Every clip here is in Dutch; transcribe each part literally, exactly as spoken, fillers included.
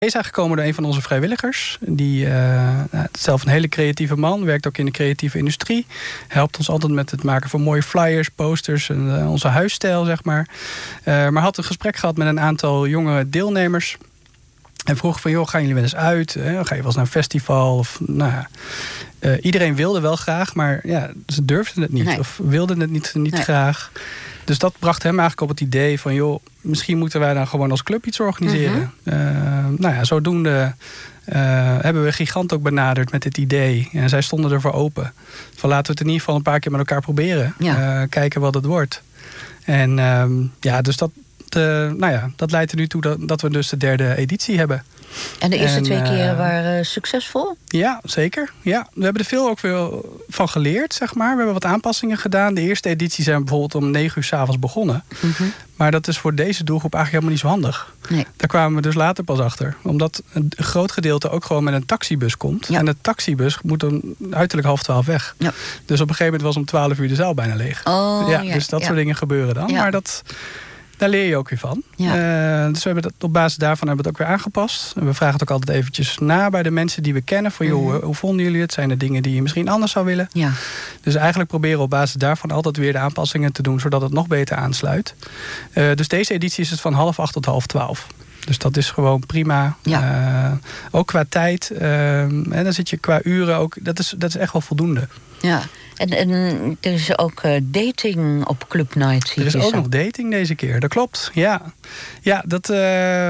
is eigenlijk gekomen door een van onze vrijwilligers. Die uh, nou, zelf een hele creatieve man, werkt ook in de creatieve industrie. Helpt ons altijd met het maken van mooie flyers, posters en uh, onze huisstijl, zeg maar. Uh, maar had een gesprek gehad met een aantal jonge deelnemers. En vroeg van, joh, gaan jullie wel eens uit? Hè? Ga je wel eens naar een festival? Of, nou ja. uh, iedereen wilde wel graag, maar ja, ze durfden het niet. Nee. Of wilden het niet, niet nee. graag. Dus dat bracht hem eigenlijk op het idee van, joh, misschien moeten wij dan gewoon als club iets organiseren. Mm-hmm. uh, nou ja, zodoende uh, hebben we Gigant ook benaderd met dit idee. En zij stonden ervoor open. Van laten we het in ieder geval een paar keer met elkaar proberen. Ja. Uh, kijken wat het wordt. En uh, ja, dus dat, uh, nou ja, dat leidt er nu toe dat, dat we dus de derde editie hebben. En de eerste en, twee keren uh, waren succesvol? Ja, zeker. Ja. We hebben er veel ook weer van geleerd, zeg maar. We hebben wat aanpassingen gedaan. De eerste editie zijn we bijvoorbeeld om negen uur 's avonds begonnen. Mm-hmm. Maar dat is voor deze doelgroep eigenlijk helemaal niet zo handig. Nee. Daar kwamen we dus later pas achter. Omdat een groot gedeelte ook gewoon met een taxibus komt. Ja. En de taxibus moet dan uiterlijk half twaalf weg. Ja. Dus op een gegeven moment was om twaalf uur de zaal bijna leeg. Oh, ja, ja, dus dat ja. soort dingen gebeuren dan. Ja. Maar dat... Daar leer je ook weer van. Ja. Uh, dus we hebben dat, op basis daarvan hebben we het ook weer aangepast. En we vragen het ook altijd eventjes na bij de mensen die we kennen. Van, joh, mm-hmm. hoe vonden jullie het? Zijn er dingen die je misschien anders zou willen? Ja. Dus eigenlijk proberen we op basis daarvan altijd weer de aanpassingen te doen, zodat het nog beter aansluit. Uh, dus deze editie is het van half acht tot half twaalf. Dus dat is gewoon prima. Ja. Uh, ook qua tijd. Uh, en dan zit je qua uren ook. Dat is, dat is echt wel voldoende. Ja. En, en er is ook uh, dating op Club Night. Er is ook nog dating deze keer, dat klopt. Ja, ja dat, uh,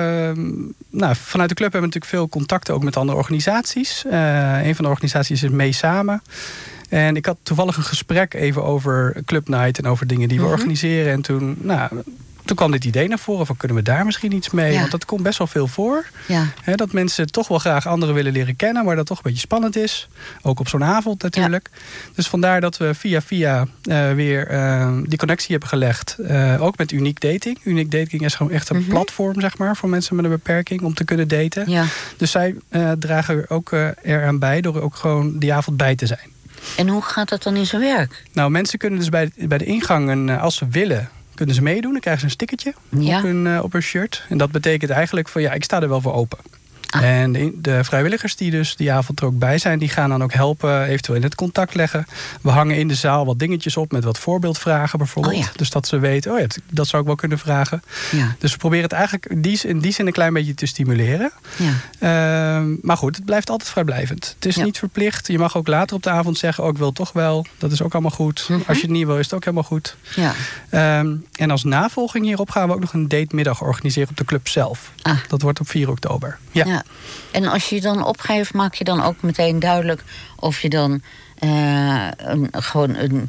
nou, vanuit de club hebben we natuurlijk veel contacten ook met andere organisaties. Uh, een van de organisaties is Mee Samen. En ik had toevallig een gesprek even over Club Night en over dingen die we mm-hmm. organiseren. En toen, nou... Toen kwam dit idee naar voren van, kunnen we daar misschien iets mee? Ja. Want dat komt best wel veel voor. Ja. He, dat mensen toch wel graag anderen willen leren kennen, maar dat toch een beetje spannend is. Ook op zo'n avond natuurlijk. Ja. Dus vandaar dat we via via uh, weer uh, die connectie hebben gelegd. Uh, ook met Unique Dating. Unique Dating is gewoon echt een mm-hmm. platform, zeg maar, voor mensen met een beperking om te kunnen daten. Ja. Dus zij uh, dragen er ook uh, eraan bij door ook gewoon die avond bij te zijn. En hoe gaat dat dan in zijn werk? Nou, mensen kunnen dus bij, bij de ingang, een, als ze willen, kunnen ze meedoen. Dan krijgen ze een stickertje ja. op, hun, uh, op hun shirt. En dat betekent eigenlijk van, ja, ik sta er wel voor open. Ah. En de, de vrijwilligers die dus die avond er ook bij zijn, die gaan dan ook helpen, eventueel in het contact leggen. We hangen in de zaal wat dingetjes op met wat voorbeeldvragen bijvoorbeeld. Oh ja. Dus dat ze weten, oh ja, dat zou ik wel kunnen vragen. Ja. Dus we proberen het eigenlijk in die, in die zin een klein beetje te stimuleren. Ja. Uh, maar goed, het blijft altijd vrijblijvend. Het is ja. niet verplicht. Je mag ook later op de avond zeggen, oh, ik wil het toch wel. Dat is ook allemaal goed. Mm-hmm. Als je het niet wil, is het ook helemaal goed. Ja. Um, en als navolging hierop gaan we ook nog een datemiddag organiseren op de club zelf. Ah. Dat wordt op vier oktober. Ja. Ja. En als je je dan opgeeft, maak je dan ook meteen duidelijk of je dan uh, een, gewoon een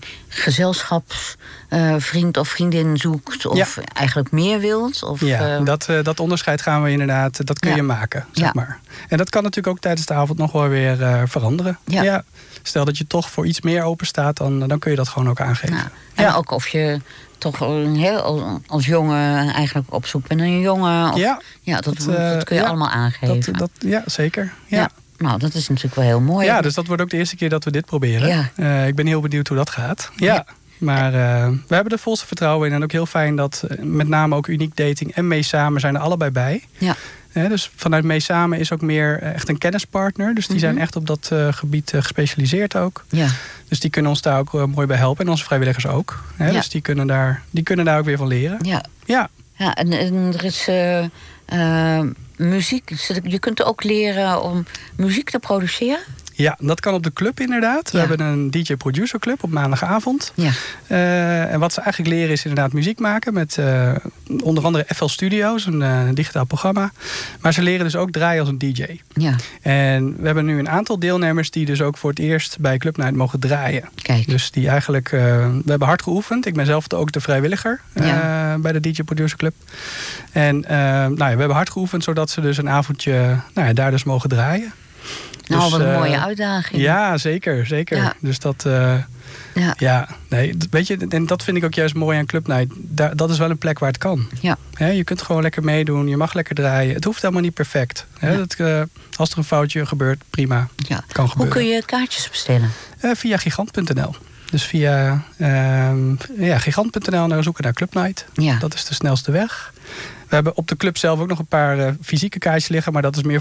gezelschapsvriend uh, of vriendin zoekt, of ja. eigenlijk meer wilt? Of, ja, uh... dat, uh, dat onderscheid gaan we inderdaad, dat kun ja. je maken, zeg ja. maar. En dat kan natuurlijk ook tijdens de avond nog wel weer uh, veranderen. Ja. Ja. Stel dat je toch voor iets meer open staat, dan, dan kun je dat gewoon ook aangeven. Ja. En ja. ook of je toch heel, als jongen eigenlijk op zoek bent naar een jongen. Of, ja, ja, dat, dat, uh, dat kun je ja, allemaal aangeven. Dat, dat, ja, zeker. Ja. Ja. Nou, dat is natuurlijk wel heel mooi. Ja, dus dat wordt ook de eerste keer dat we dit proberen. Ja. Uh, ik ben heel benieuwd hoe dat gaat. Ja. ja. Maar uh, we hebben er volste vertrouwen in. En ook heel fijn dat uh, met name ook Unique Dating en Mee Samen zijn er allebei bij. Ja. Ja, dus vanuit Mee Samen is ook meer echt een kennispartner. Dus die mm-hmm. zijn echt op dat uh, gebied uh, gespecialiseerd ook. Ja. Dus die kunnen ons daar ook uh, mooi bij helpen. En onze vrijwilligers ook. Hè? Ja. Dus die kunnen, daar, die kunnen daar ook weer van leren. Ja, ja. ja en, en er is uh, uh, muziek. Je kunt ook leren om muziek te produceren. Ja, dat kan op de club inderdaad. We ja. hebben een D J-producer club op maandagavond. Ja. Uh, en wat ze eigenlijk leren is inderdaad muziek maken. Met uh, onder andere F L Studios, een uh, digitaal programma. Maar ze leren dus ook draaien als een D J. Ja. En we hebben nu een aantal deelnemers die dus ook voor het eerst bij Club Night mogen draaien. Kijk. Dus die eigenlijk, uh, we hebben hard geoefend. Ik ben zelf ook de vrijwilliger uh, ja. bij de D J-producer club. En uh, nou ja, we hebben hard geoefend zodat ze dus een avondje nou ja, daar dus mogen draaien. Nou, dus, wat een uh, mooie uitdaging. Ja, zeker, zeker. Ja. Dus dat, uh, ja. ja, nee, weet je, en dat vind ik ook juist mooi aan Club Night. Daar, dat is wel een plek waar het kan. Ja. He, je kunt gewoon lekker meedoen, je mag lekker draaien. Het hoeft helemaal niet perfect. He, ja. dat, uh, als er een foutje gebeurt, prima. Ja. Kan gebeuren. Hoe kun je kaartjes bestellen? Uh, via gigant punt n l. Dus via uh, ja, gigant punt n l naar zoeken naar Club Night. Ja. Dat is de snelste weg. We hebben op de club zelf ook nog een paar uh, fysieke kaartjes liggen. Maar dat is meer